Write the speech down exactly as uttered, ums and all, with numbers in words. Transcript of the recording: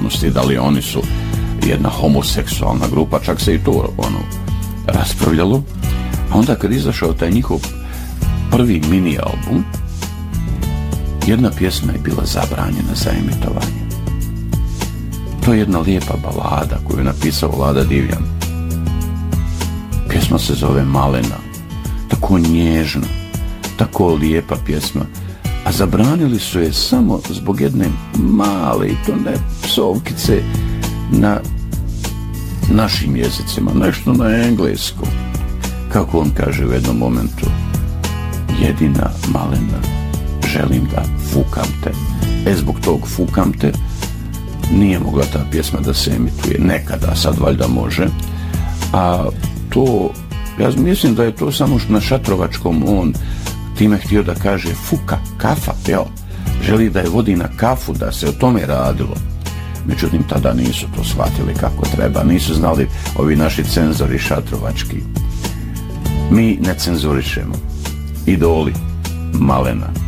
homoseksualnosti, da li oni su jedna homoseksualna grupa, čak se i to ono raspravljalo. A onda kad izašao taj njihov prvi mini album, jedna pjesma je bila zabranjena za emitovanje. To je jedna lijepa balada koju je napisao Vlada Divljan. Pjesma se zove Malena. Tako nježna, tako lijepa pjesma. A zabranili su je samo zbog jedne male, i to ne psovkice, na našim jezicima, nešto na engleskom. Kako on kaže u jednom momentu: jedina Malena, želim da fukam te. E, zbog tog fukam te nije mogla ta pjesma da se emituje nekada, sad valjda može. A to, ja mislim da je to samo na Šatrovačkom on time htio da kaže fuka, kafa, jel? Želi da je vodi na kafu, da se o tome radilo. Međutim, tada nisu to shvatili kako treba, nisu znali ovi naši cenzori šatrovački. Mi ne cenzurišemo. Idoli, Malena.